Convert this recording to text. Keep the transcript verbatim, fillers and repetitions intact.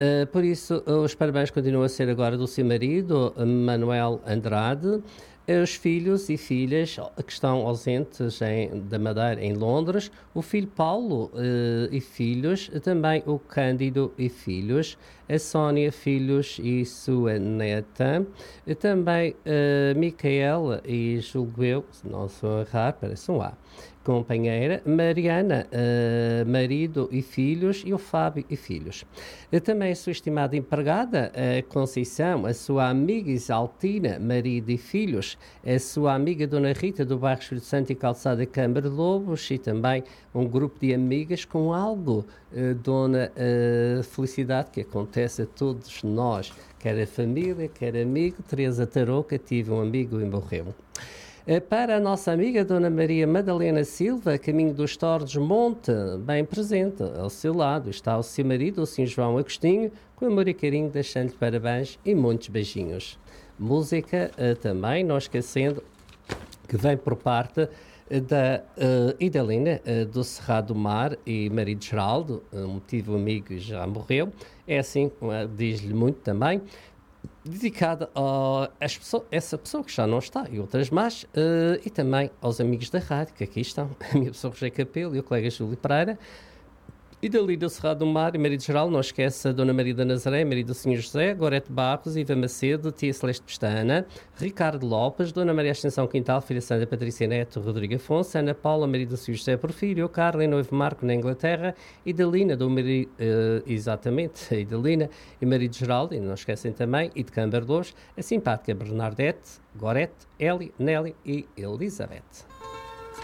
Uh, por isso, os parabéns continuam a ser agora do seu marido, Manuel Andrade, os filhos e filhas que estão ausentes em, da Madeira em Londres, o filho Paulo uh, e filhos, também o Cândido e filhos, a Sónia, filhos e sua neta, e também uh, Micaela e julgo eu, se não sou a errar, parece um A, companheira, Mariana, uh, marido e filhos, e o Fábio e filhos. E também a sua estimada empregada, a Conceição, a sua amiga Isaltina, marido e filhos, a sua amiga Dona Rita, do bairro Espírito Santo e Calçada Câmara de Lobos, e também um grupo de amigas com algo, uh, Dona uh, Felicidade, que acontece a todos nós, quer a família, quer amigo. Teresa Tarouca, tive um amigo e morreu. Para a nossa amiga Dona Maria Madalena Silva, caminho dos Torres Monte, bem presente, ao seu lado está o seu marido, o senhor João Agostinho, com amor e carinho, deixando-lhe parabéns e muitos beijinhos. Música também, não esquecendo, que vem por parte da uh, Idalina, uh, do Cerrado do Mar, e marido Geraldo, um motivo amigo, já morreu. É assim, uh, diz-lhe muito também, dedicada a pessoa, essa pessoa que já não está, e outras mais, uh, e também aos amigos da rádio, que aqui estão, a minha pessoa Rogério Capelo e o colega Júlio Pereira, e dali do Cerrado do Mar, e marido geral, não esquece a Dona Maria da Nazaré, marido do senhor José, Gorete Barros, Iva Macedo, Tia Celeste Pestana, Ricardo Lopes, Dona Maria Ascensão Quintal, filha Sandra Patrícia Neto, Rodrigo Afonso, Ana Paula, marido do senhor José Porfírio, Carla e noivo Marco na Inglaterra, Idalina, do marido, uh, exatamente, Idalina, e marido Geraldo, e não esquecem também, e de Câmara de Lobos, a simpática Bernadette, Gorete, Eli, Nelly e Elizabeth.